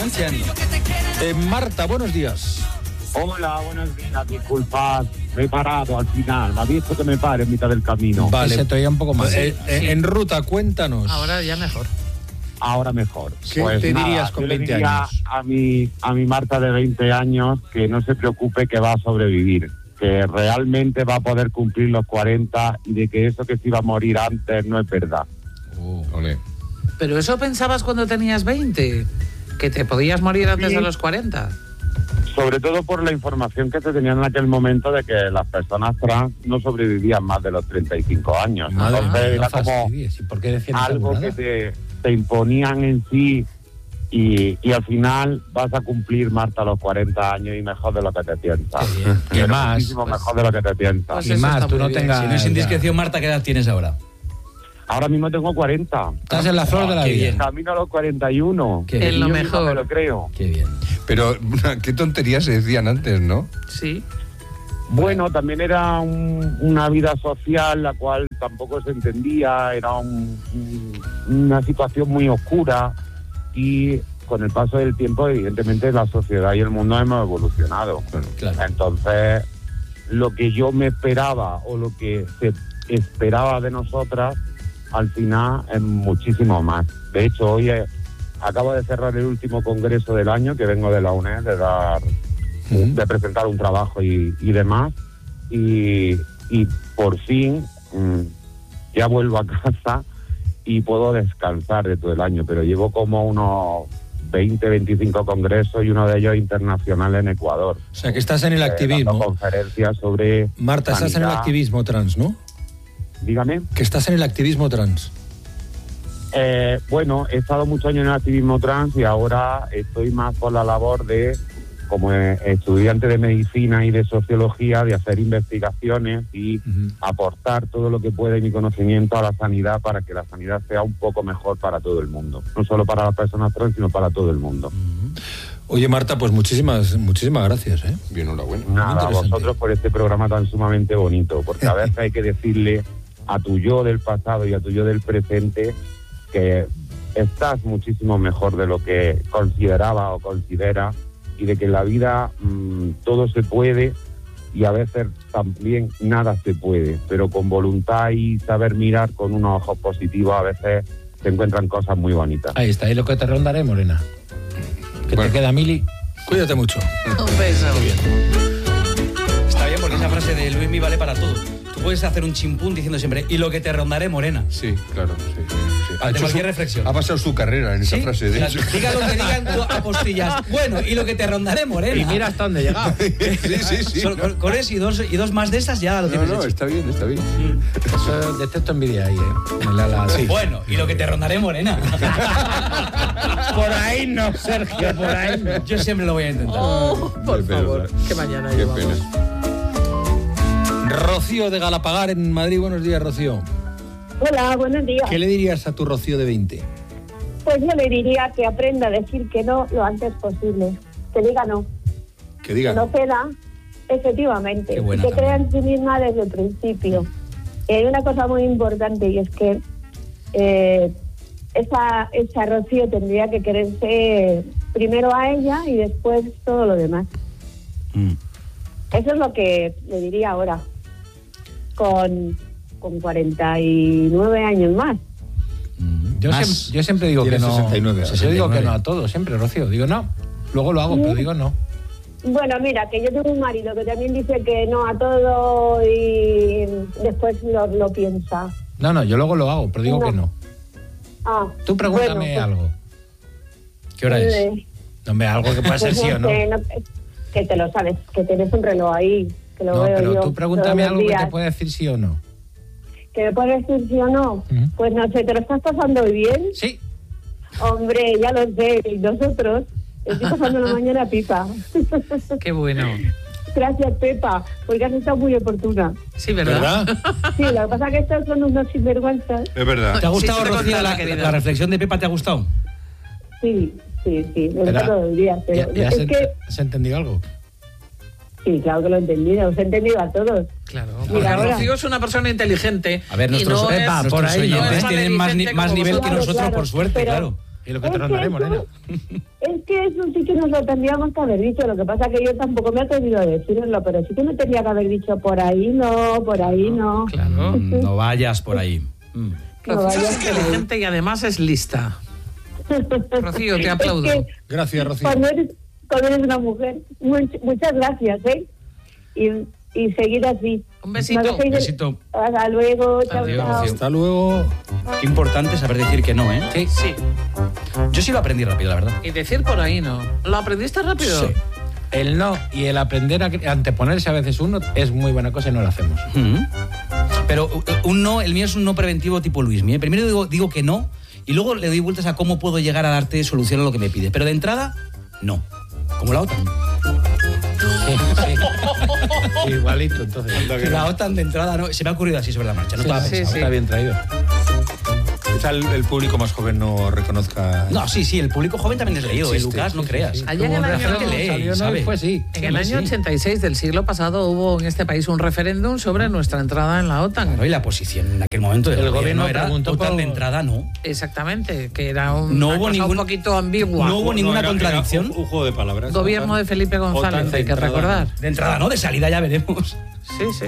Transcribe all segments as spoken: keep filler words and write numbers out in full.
once años. Eh, Marta, buenos días. Hola, buenos días. Disculpad, me he parado al final. Me ha visto que me pare en mitad del camino. Vale. Se te oía un poco más. Eh, eh, Sí. En ruta, cuéntanos. Ahora ya mejor. Ahora mejor. ¿Qué Pues te nada, dirías con yo le veinte diría años? A mi, a mi Marta de veinte años que no se preocupe, que va a sobrevivir. Que realmente va a poder cumplir los cuarenta y de que eso que se iba a morir antes no es verdad. Uh, Olé. Pero eso pensabas cuando tenías veinte, que te podías morir antes Sí. de los cuarenta. Sobre todo por la información que se tenía en aquel momento de que las personas trans no sobrevivían más de los treinta y cinco años. Madre Entonces mía, era no como fastidies. ¿Y por qué decían esa algo burrada? que te, te imponían en sí y, y al final vas a cumplir, Marta, los cuarenta años y mejor de lo que te piensas. Qué bien. ¿Qué Pero más? muchísimo Pues- mejor de lo que te piensas. Pues Y eso más, está tú muy no bien. tengas... Si no es indiscreción, Marta, ¿qué edad tienes ahora? Ahora mismo tengo cuarenta. Estás en la flor de la Qué vida. bien. Camino a los cuarenta y uno. Qué Y bien. En lo yo mismo mejor. me lo creo. Qué bien. Pero qué tonterías se decían antes, ¿no? Sí. Bueno, también era un- una vida social la cual tampoco se entendía, era un- un- una situación muy oscura y con el paso del tiempo evidentemente la sociedad y el mundo hemos evolucionado. Claro. Entonces, lo que yo me esperaba o lo que se esperaba de nosotras, al final es muchísimo más. De hecho, hoy eh, acabo de cerrar el último congreso del año, que vengo de la U N E D, de dar Ujú. de presentar un trabajo y, y demás, y, y por fin mmm, ya vuelvo a casa y puedo descansar de todo el año, pero llevo como unos veinte, veinticinco congresos y uno de ellos internacional en Ecuador. O sea, que estás en el Eh, dando activismo. conferencias sobre Marta, estás en el sanidad. activismo trans, ¿no? Dígame. Que estás en el activismo trans. Eh, bueno, he estado muchos años en el activismo trans y ahora estoy más por la labor de, como eh, estudiante de medicina y de sociología, de hacer investigaciones y Ujú. aportar todo lo que puede mi conocimiento a la sanidad para que la sanidad sea un poco mejor para todo el mundo. No solo para las personas trans, sino para todo el mundo. Oye, Marta, pues muchísimas, muchísimas gracias, ¿eh? Bien, enhorabuena. Nada, a interesante. vosotros por este programa tan sumamente bonito, porque a veces hay que decirle a tu yo del pasado y a tu yo del presente que estás muchísimo mejor de lo que consideraba o considera y de que en la vida mmm, todo se puede y a veces también nada se puede, pero con voluntad y saber mirar con unos ojos positivos a veces se encuentran cosas muy bonitas. Ahí está, y lo que te rondaré, Morena. ¿Qué Bueno. te queda, Mili? Cuídate mucho. Un beso. Está bien porque esa frase de Luismi vale para todo. Tú puedes hacer un chimpún diciendo siempre, y lo que te rondaré, morena. Sí, claro, sí, sí, sí. Ante hecho cualquier su- reflexión. Ha pasado su carrera en esa ¿Sí? frase. De O sea, diga lo que digan tú, apostillas. Bueno, y lo que te rondaré, morena. Y mira hasta dónde he llegado. sí, sí, sí. Solo con, con eso y dos, y dos más de esas ya lo No, tienes no, hecho. está bien, está bien. Eso detecto envidia ahí, ¿eh? La, la, sí. Bueno, y lo que te rondaré, morena. Por ahí no, Sergio, por ahí no. Yo siempre lo voy a intentar. Oh, por Qué pena. favor, que mañana Qué llevamos. pena. Rocío de Galapagar en Madrid. Buenos días, Rocío. Hola, buenos días. ¿Qué le dirías a tu Rocío de veinte? Pues yo le diría que aprenda a decir que no lo antes posible. Que diga no. Que Que diga. no ceda, efectivamente. Qué buena que crea en también. sí misma desde el principio. Y hay una cosa muy importante y es que eh, esa, esa Rocío tendría que quererse primero a ella y después todo lo demás. Mm. Eso es lo que le diría ahora. Con, con cuarenta y nueve años más. Yo, Más. siem- yo siempre digo que Tienes no. sesenta y nueve, Yo digo sesenta y que nueve. no a todo, siempre, Rocío. Digo no. Luego lo hago, pero digo no. Bueno, mira, que yo tengo un marido que también dice que no a todo y después lo, lo piensa. No, no, yo luego lo hago, pero digo No. que no. Ah, Tú pregúntame bueno, pues, algo. ¿Qué hora es? eh, Hombre, algo que pueda ser pues sí no o no. sé, no- que te lo sabes, que tienes un reloj ahí, que lo No, veo pero yo tú pregúntame todos los algo que te días. pueda decir sí o no. ¿Que me puedes decir sí o no? Ujú. Pues no sé, ¿te lo estás pasando bien? Sí. Hombre, ya lo sé, y nosotros estoy pasando la mañana pipa. Qué bueno. Gracias, Pepa, porque has estado muy oportuna. Sí, ¿verdad? ¿Verdad? Sí, lo que pasa es que estos son unos sinvergüenzas. Es verdad. ¿Te ha gustado, Sí, sí te Rocío, contaba, la, querida. la reflexión de Pepa? ¿Te ha gustado? Sí, sí, sí, lo Pero- digo todos los días, pero ¿Ya, ya es has, que... has entendido algo? Sí, claro que lo he entendido, os he entendido a todos. Claro. Mira, Porque ahora- Rocío es una persona inteligente. A ver, y nuestros, no es- Epa, nuestros por ahí, no oyentes es tienen más, ni- maledicente más como nivel que vosotros. nosotros, Claro, por suerte, pero- claro. ¿Y lo que te Es rondaré, que Morena? eso- Es que eso sí que nos lo tendríamos que haber dicho. Lo que pasa es que yo tampoco me he atrevido a decirlo, pero sí que me tendría que haber dicho por ahí no, por ahí no. Claro. Mm, no vayas por ahí. Mm. No Rocío vayas es por ahí. inteligente y además es lista. Rocío, te aplaudo. Es que Gracias, Rocío. cuando eres, cuando eres una mujer, much- muchas gracias, ¿eh? Y, y seguir así. Un besito. No dejéis de- Besito. Hasta luego, chao, Adiós, chao. Rocío. Hasta luego. Qué importante saber decir que no, ¿eh? Sí, sí. Yo sí lo aprendí rápido, la verdad. Y decir por ahí no. ¿Lo aprendiste rápido? Sí. El no y el aprender a cre- anteponerse a veces uno es muy buena cosa y no lo hacemos. Mm. Pero uh, un no, el mío es un no preventivo tipo Luismi. ¿eh? Primero digo, digo que no y luego le doy vueltas a cómo puedo llegar a darte solución a lo que me pides. Pero de entrada, no. Como la OTAN. Sí, sí. Igualito, entonces. La OTAN de entrada no. Se me ha ocurrido así sobre la marcha. No estaba sí, pensado. sí. Está bien traído. Quizá el, el público más joven no reconozca. No, sí, sí, el público joven también es leído, ¿eh, Existe, Lucas? No sí, creas. sí. Allá en Como el un año- referéndum lee, salió, ¿no? sabe. Y fue sí. En Sí, el hombre, año sí. ochenta y seis del siglo pasado hubo en este país un referéndum sobre nuestra entrada en la OTAN. Claro, y la posición en aquel momento del El gobierno, gobierno era preguntó OTAN por- de entrada, no. Exactamente, que era un, No una hubo cosa ningún- un poquito ambigua. no hubo ninguna era- era contradicción. un, un juego de palabras. Gobierno de Felipe González, OTAN de hay que entrada. recordar. De entrada no, de salida ya veremos. Sí, sí.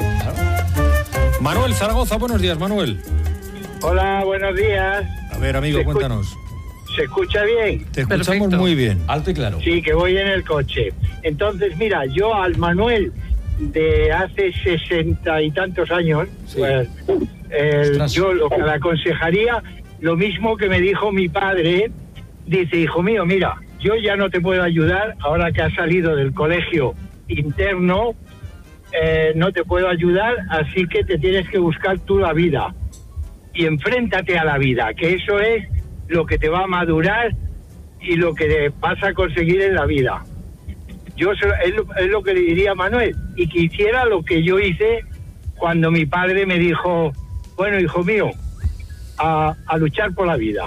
Manuel Zaragoza, buenos días, Manuel. Hola, buenos días. A ver, amigo, Se escu- cuéntanos. ¿Se escucha bien? Te escuchamos Perfecto. muy bien. Alto y claro. Sí, que voy en el coche. Entonces, mira, yo al Manuel de hace sesenta y tantos años, Sí. pues, el- Ostras. yo lo que le aconsejaría, lo mismo que me dijo mi padre, dice, hijo mío, mira, yo ya no te puedo ayudar, ahora que has salido del colegio interno, eh, no te puedo ayudar, así que te tienes que buscar tú la vida. Y enfréntate a la vida, que eso es lo que te va a madurar y lo que vas a conseguir en la vida. Yo se- es, lo, es lo que le diría a Manuel, y que hiciera lo que yo hice cuando mi padre me dijo, bueno, hijo mío, a, a luchar por la vida.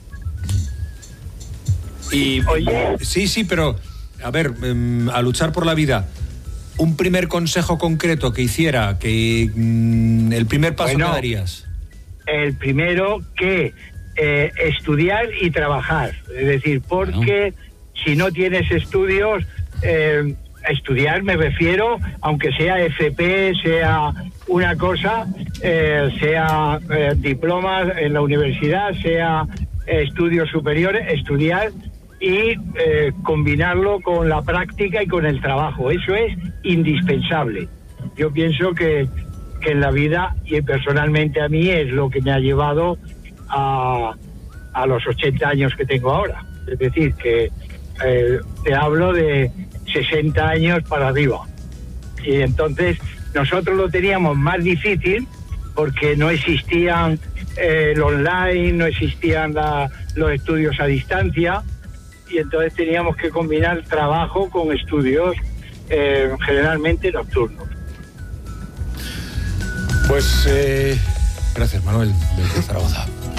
Y, Oye. Sí, sí, pero, a ver, em, a luchar por la vida. Un primer consejo concreto que hiciera, que mm, el primer paso Bueno. que darías. El primero, que eh, estudiar y trabajar. Es decir, porque si no tienes estudios, eh, estudiar me refiero, aunque sea F P, sea una cosa, eh, sea eh, diplomas en la universidad, sea eh, estudios superiores, estudiar y eh, combinarlo con la práctica y con el trabajo. Eso es indispensable. Yo pienso que, que en la vida, y personalmente a mí, es lo que me ha llevado a, a los ochenta años que tengo ahora. Es decir, que eh, te hablo de sesenta años para arriba. Y entonces nosotros lo teníamos más difícil porque no existían eh, el online, no existían la, los estudios a distancia, y entonces teníamos que combinar trabajo con estudios eh, generalmente nocturnos. Pues, eh, gracias, Manuel, desde Zaragoza.